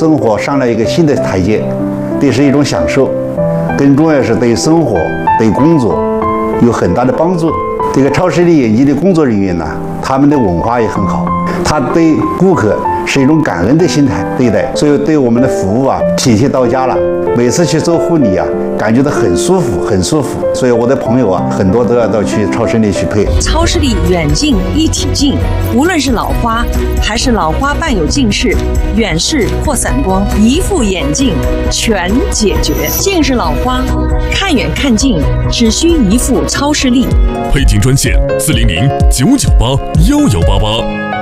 生活上了一个新的台阶，这是一种享受，更重要是对生活、对工作有很大的帮助。这个超视力眼镜的工作人员呢，他们的文化也很好，他对顾客是一种感恩的心态对待，所以对我们的服务体贴到家了。每次去做护理感觉到很舒服，很舒服。所以我的朋友很多都要到去超视力去配。 超视力远近一体镜，无论是老花还是老花伴有近视、远视或散光，一副眼镜全解决。近视老花看远看近，只需一副超视力。 配镜专线：400-998-1188。